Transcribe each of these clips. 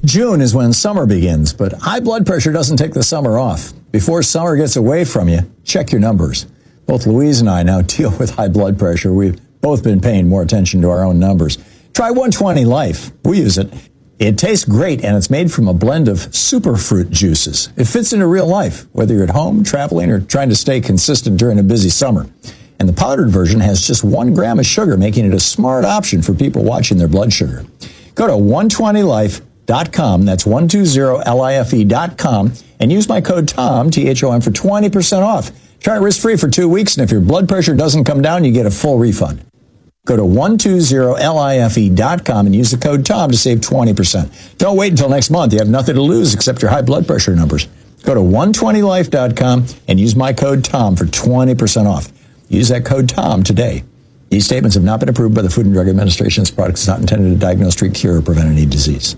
June is when summer begins, but high blood pressure doesn't take the summer off. Before summer gets away from you, check your numbers. Both Louise and I now deal with high blood pressure. We've both been paying more attention to our own numbers. Try 120 Life. We use it. It tastes great, and it's made from a blend of superfruit juices. It fits into real life, whether you're at home, traveling, or trying to stay consistent during a busy summer. And the powdered version has just 1 gram of sugar, making it a smart option for people watching their blood sugar. Go to 120life.com, that's 120life.com, and use my code TOM, T-H-O-M, for 20% off. Try it risk-free for 2 weeks, and if your blood pressure doesn't come down, you get a full refund. Go to 120life.com and use the code TOM to save 20%. Don't wait until next month. You have nothing to lose except your high blood pressure numbers. Go to 120life.com and use my code TOM for 20% off. Use that code TOM today. These statements have not been approved by the Food and Drug Administration. This product is not intended to diagnose, treat, cure, or prevent any disease.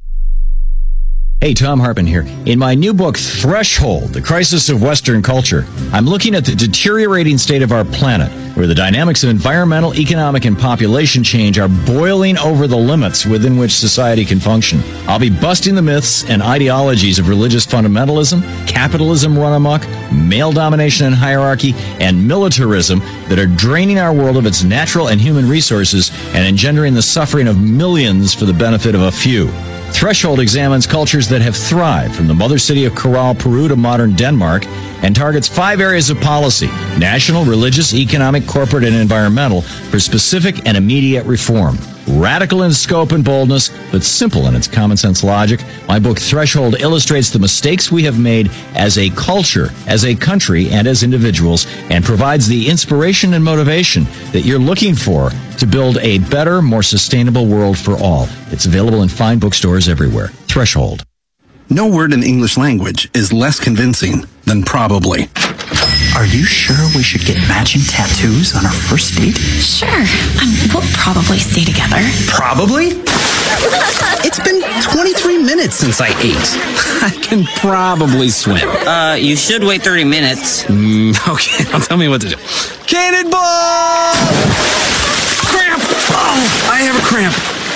Hey, Thom Hartmann here. In my new book, Threshold, The Crisis of Western Culture, I'm looking at the deteriorating state of our planet, where the dynamics of environmental, economic, and population change are boiling over the limits within which society can function. I'll be busting the myths and ideologies of religious fundamentalism, capitalism run amok, male domination and hierarchy, and militarism that are draining our world of its natural and human resources and engendering the suffering of millions for the benefit of a few. Threshold examines cultures that have thrived, from the mother city of Corral, Peru to modern Denmark, and targets 5 areas of policy: national, religious, economic, corporate, and environmental, for specific and immediate reform. Radical in scope and boldness, but simple in its common sense logic, my book Threshold illustrates the mistakes we have made as a culture, as a country, and as individuals, and provides the inspiration and motivation that you're looking for to build a better, more sustainable world for all. It's available in fine bookstores everywhere. Threshold. No word in the English language is less convincing than probably. Are you sure we should get matching tattoos on our first date? Sure. We'll probably stay together. Probably? It's been 23 minutes since I ate. I can probably swim. You should wait 30 minutes. Okay, now tell me what to do. Cannonball! Cramp! Oh, I have a cramp.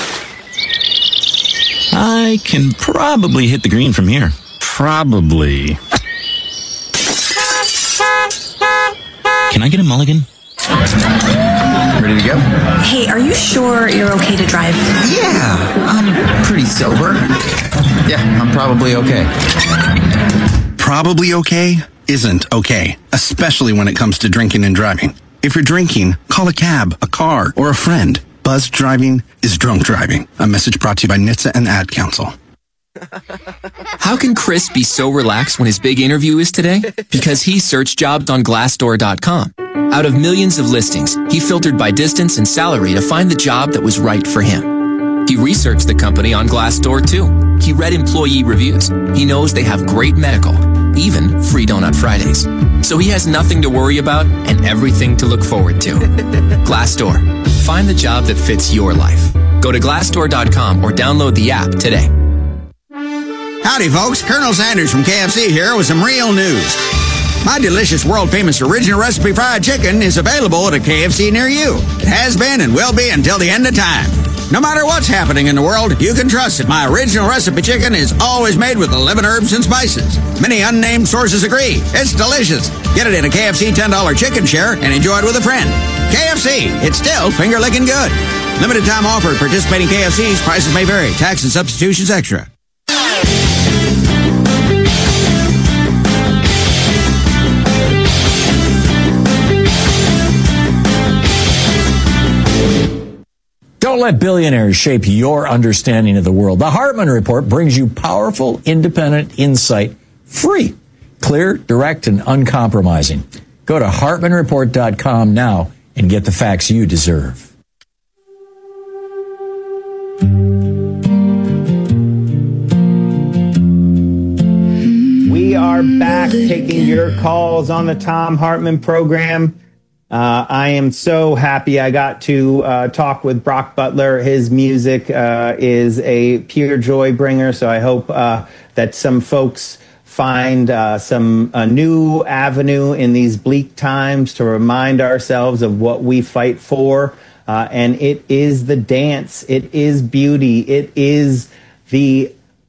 I can probably hit the green from here. Probably. Can I get a mulligan? Ready to go? Hey, are you sure you're okay to drive? Yeah, I'm pretty sober. Yeah, I'm probably okay. Probably okay isn't okay, especially when it comes to drinking and driving. If you're drinking, call a cab, a car, or a friend. Buzzed driving is drunk driving. A message brought to you by NHTSA and Ad Council. How can Chris be so relaxed when his big interview is today? Because he searched jobs on Glassdoor.com. Out of millions of listings, he filtered by distance and salary to find the job that was right for him. He researched the company on Glassdoor too. He read employee reviews. He knows they have great medical, even free Donut Fridays. So he has nothing to worry about and everything to look forward to. Glassdoor. Find the job that fits your life. Go to Glassdoor.com or download the app today. Howdy, folks. Colonel Sanders from KFC here with some real news. My delicious, world-famous original recipe fried chicken is available at a KFC near you. It has been and will be until the end of time. No matter what's happening in the world, you can trust that my original recipe chicken is always made with 11 herbs and spices. Many unnamed sources agree. It's delicious. Get it in a KFC $10 chicken share and enjoy it with a friend. KFC, it's still finger-licking good. Limited time offer at participating KFCs. Prices may vary. Tax and substitutions extra. Don't let billionaires shape your understanding of the world. The Hartmann Report brings you powerful, independent insight, free, clear, direct, and uncompromising. Go to HartmannReport.com now and get the facts you deserve. We are back taking your calls on the Thom Hartmann program. I am so happy I got to talk with Brock Butler. His music is a pure joy bringer, so I hope that some folks find a new avenue in these bleak times to remind ourselves of what we fight for. And it is the dance. It is beauty. It is the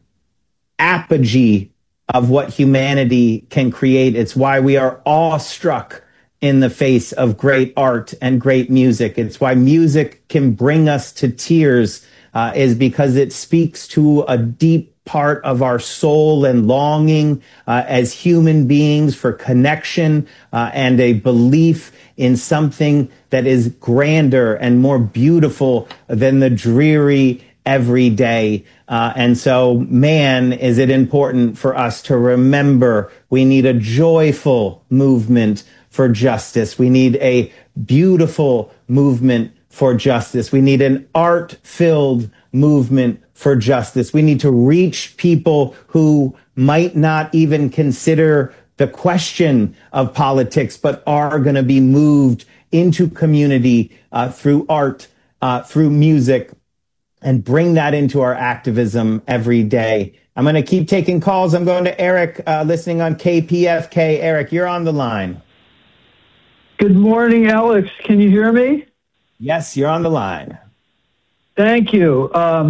apogee of what humanity can create. It's why we are awestruck in the face of great art and great music. It's why music can bring us to tears, is because it speaks to a deep part of our soul and longing as human beings for connection and a belief in something that is grander and more beautiful than the dreary everyday. And so, man, is it important for us to remember we need a joyful movement for justice. We need a beautiful movement for justice. We need an art-filled movement for justice. We need to reach people who might not even consider the question of politics, but are going to be moved into community through art, through music, and bring that into our activism every day. I'm going to keep taking calls. I'm going to Eric, listening on KPFK. Eric, you're on the line. Good morning, Alex. Can you hear me? Yes, you're on the line. Thank you.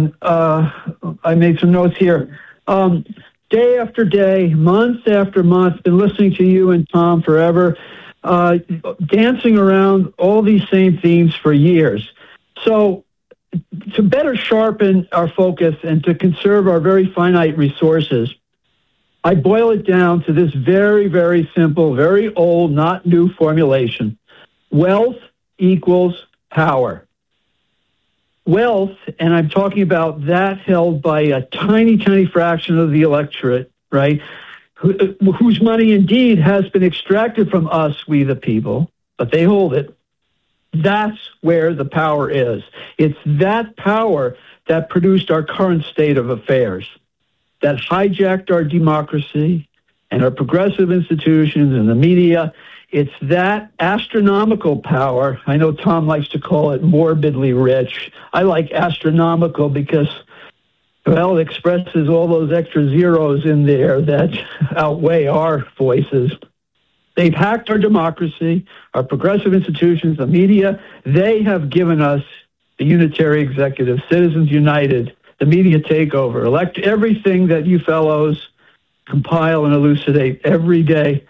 I made some notes here. Day after day, month after month, been listening to you and Tom forever, dancing around all these same themes for years. So to better sharpen our focus and to conserve our very finite resources, I boil it down to this very, very simple, very old, not new formulation. Wealth equals power. Wealth, and I'm talking about that held by a tiny, tiny fraction of the electorate, right, whose money indeed has been extracted from us, we the people, but they hold it. That's where the power is. It's that power that produced our current state of affairs, that hijacked our democracy and our progressive institutions and the media. It's that astronomical power. I know Tom likes to call it morbidly rich. I like astronomical because, well, it expresses all those extra zeros in there that outweigh our voices. They've hacked our democracy, our progressive institutions, the media. They have given us the unitary executive, Citizens United, the media takeover, elect everything that you fellows compile and elucidate every day.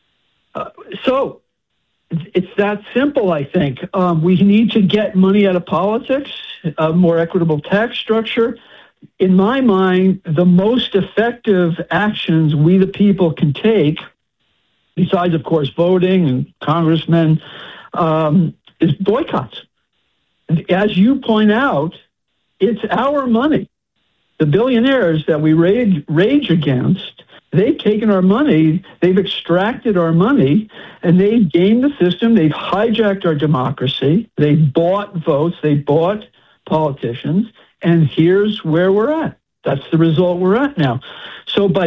So it's that simple, I think. We need to get money out of politics, a more equitable tax structure. In my mind, the most effective actions we the people can take, besides, of course, voting and congressmen, is boycotts. As you point out, it's our money. The billionaires that we rage against, they've taken our money, they've extracted our money, and they've gamed the system, they've hijacked our democracy, they've bought votes, they bought politicians, and here's where we're at. That's the result we're at now. So by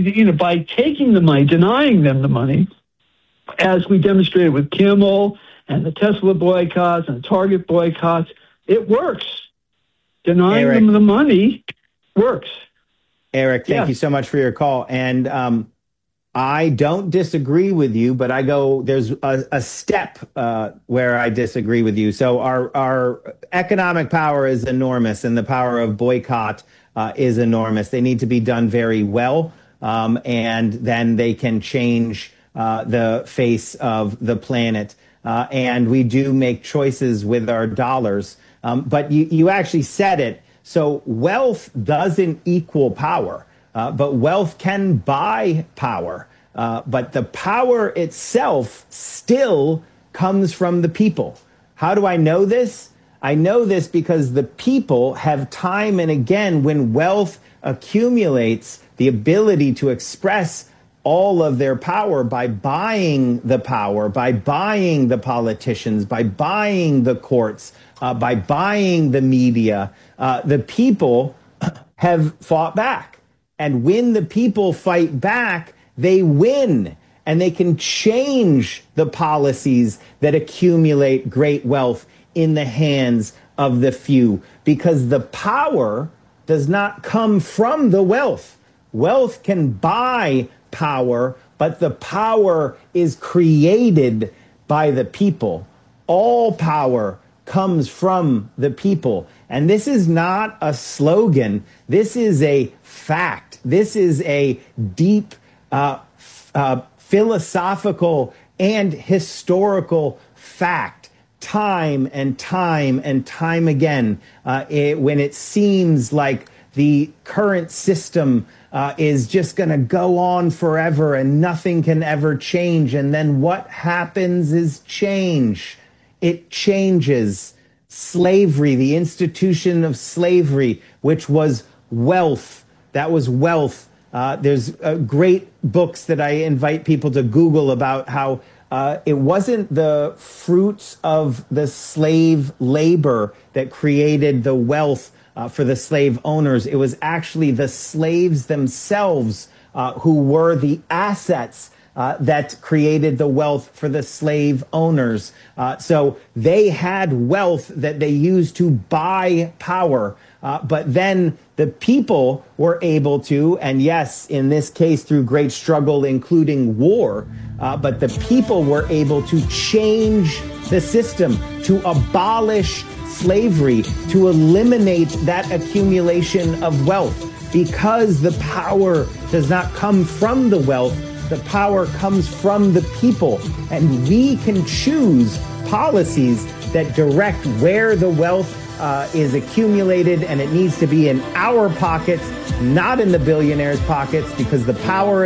taking the money, denying them the money, as we demonstrated with Kimmel and the Tesla boycotts and the Target boycotts, it works. Denying them the money works. Eric, thank you so much for your call. And I don't disagree with you, but there's a step where I disagree with you. So our economic power is enormous, and the power of boycott is enormous. They need to be done very well, and then they can change the face of the planet. And we do make choices with our dollars. But you actually said it. So wealth doesn't equal power, but wealth can buy power. But the power itself still comes from the people. How do I know this? I know this because the people have time and again, when wealth accumulates, the ability to express all of their power by buying the power, by buying the politicians, by buying the courts, by buying the media. The people have fought back. And when the people fight back, they win. And they can change the policies that accumulate great wealth in the hands of the few. Because the power does not come from the wealth. Wealth can buy power, but the power is created by the people. All power comes from the people. And this is not a slogan. This is a fact. This is a deep philosophical and historical fact. Time and time and time again, when it seems like the current system is just going to go on forever and nothing can ever change. And then what happens is change. It changes. Slavery, the institution of slavery, which was wealth. That was wealth. There's great books that I invite people to Google about how it wasn't the fruits of the slave labor that created the wealth for the slave owners. It was actually the slaves themselves who were the assets that created the wealth for the slave owners. So they had wealth that they used to buy power. But then the people were able to, and yes, in this case, through great struggle, including war, but the people were able to change the system, to abolish slavery, to eliminate that accumulation of wealth. Because the power does not come from the wealth, the power comes from the people. And we can choose policies that direct where the wealth is accumulated, and it needs to be in our pockets, not in the billionaires' pockets, because the power